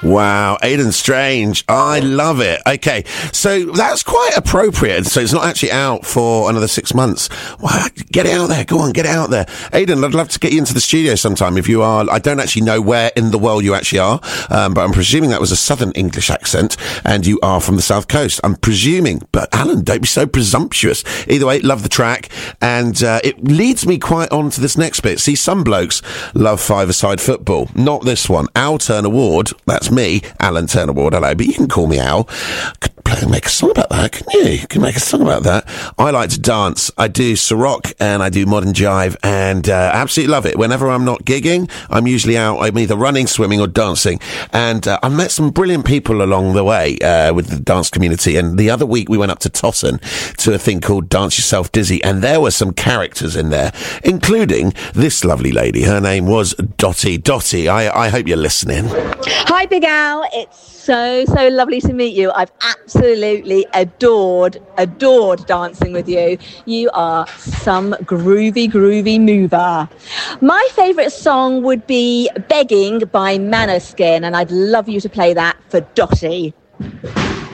Wow, Aidan Strange. I love it. Okay, so that's quite appropriate. So it's not actually out for another 6 months. Wow, get it out there. Go on, get it out there. Aidan, I'd love to get you into the studio sometime if you are. I don't actually know where in the world you actually are, but I'm presuming that was a Southern English accent and you are from the South Coast. I'm presuming, but Alan, don't be so presumptuous. Either way, love the track, and it leads me quite on to this next bit. See, some blokes love five-a-side football. Not this one. Al Turner Ward, that's me, Alan Turner Ward, hello, but you can call me Al. Could make a song about that, couldn't you? You can make a song about that. I like to dance. I do Ciroc and I do modern jive, and absolutely love it. Whenever I'm not gigging, I'm usually out. I'm either running, swimming or dancing, and I've met some brilliant people along the way with the dance community. And the other week we went up to Totton to a thing called Dance Yourself Dizzy, and there were some characters in there, including this lovely lady. Her name was Dotty. Dotty, I hope you're listening. Hi, Big Al. It's so lovely to meet you. I've absolutely adored dancing with you. You are some groovy mover. My favourite song would be Begging by Manoskin, and I'd love you to play that for Dotty.